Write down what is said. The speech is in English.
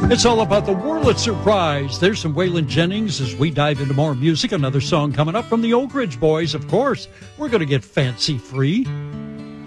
It's all about the Wurlitzer Prize. There's some Waylon Jennings as we dive into more music. Another song coming up from the Oak Ridge Boys, of course. We're going to get fancy free.